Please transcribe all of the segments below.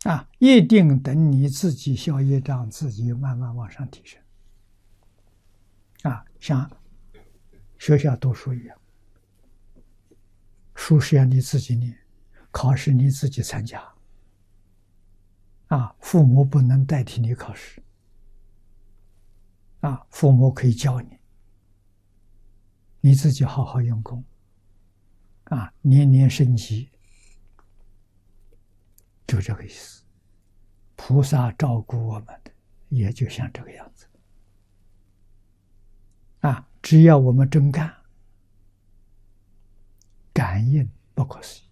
一定等你自己消业障，自己慢慢往上提升。像学校读书一样，书是要你自己念，考试你自己参加。父母不能代替你考试。父母可以教你，你自己好好用功。年年升级，就这个意思。菩萨照顾我们的，也就像这个样子。只要我们真干，感应不可思议。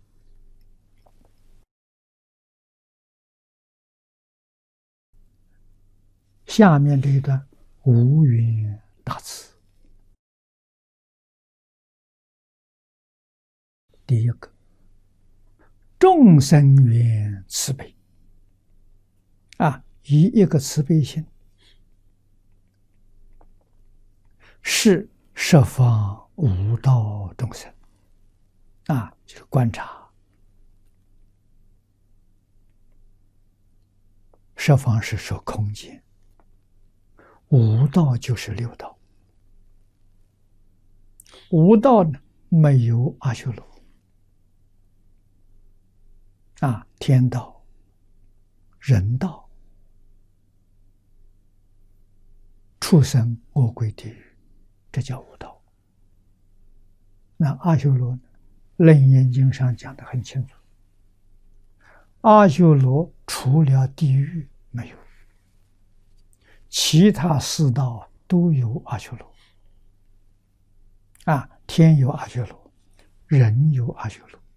下面这一段无缘大慈。第一个，众生缘慈悲。以一个慈悲心，是十方无道众生。就是观察，十方是说空间，无道就是六道。无道呢，没有阿修罗。天道、人道、畜生、恶鬼、地狱，这叫无道。那阿修罗呢？楞严经上讲得很清楚，阿修罗除了地狱没有，其他四道都有阿修罗。天有阿修罗，人有阿修罗，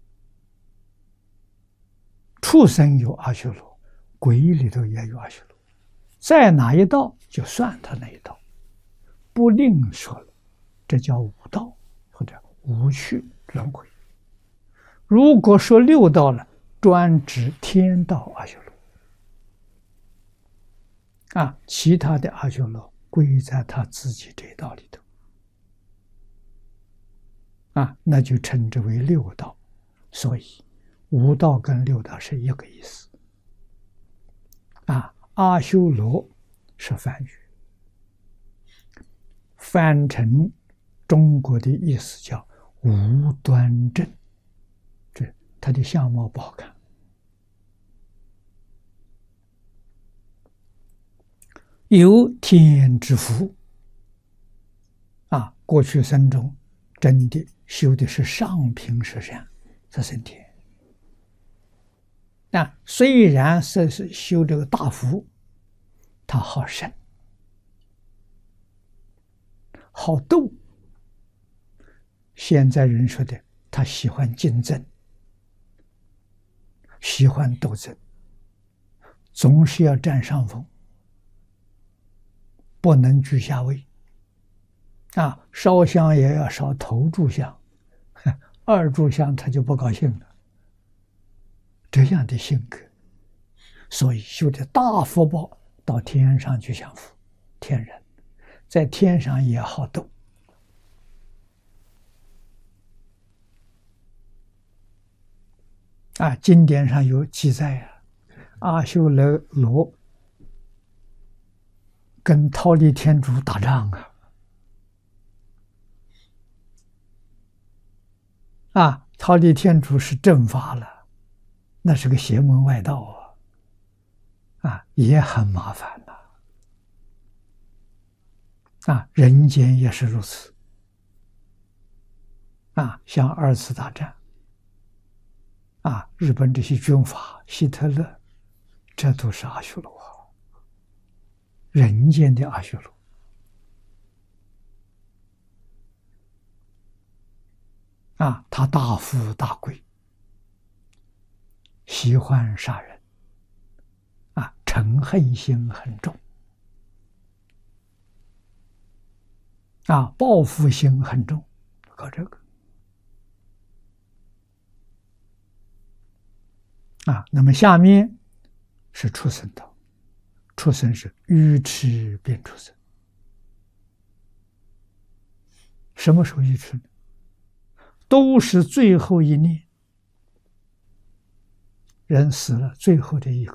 畜生有阿修罗，鬼里头也有阿修罗。在哪一道就算他那一道，不另说了，这叫五道或者无趣轮回。如果说六道了，专指天道阿修罗。其他的阿修罗归在他自己这一道里头。那就称之为六道。所以五道跟六道是一个意思。阿修罗是梵语，翻成中国的意思叫无端正，这他的相貌不好看。有天之福。过去生中真的修的是上品十善，这升天。虽然是修这个大福，他好胜，好斗。现在人说的，他喜欢竞争，喜欢斗争，总是要占上风，不能居下位。烧香也要烧头炷香，二炷香他就不高兴了。这样的性格，所以修的大福报到天上去享福，天人在天上也好斗。经典上有记载阿修罗跟忉利天竺打仗忉利天竺是正法了，那是个邪门外道也很麻烦人间也是如此像二次大战日本这些军阀希特勒，这都是阿修罗，人间的阿修罗他大富大贵，喜欢杀人嗔恨心很重报复心很重，搞这个那么下面是畜生道。畜生是愚痴变畜生。什么时候愚痴呢？都是最后一念人死了最后的一